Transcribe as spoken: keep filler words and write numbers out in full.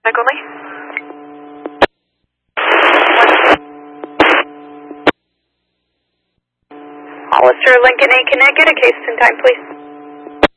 only. Hollister, Lincoln A, can I get a case in time, please?